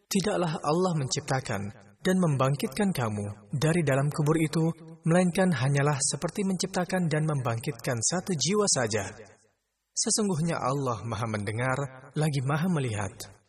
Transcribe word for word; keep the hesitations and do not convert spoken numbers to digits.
Tidaklah Allah menciptakan dan membangkitkan kamu dari dalam kubur itu, melainkan hanyalah seperti menciptakan dan membangkitkan satu jiwa saja. Sesungguhnya Allah Maha Mendengar lagi Maha Melihat.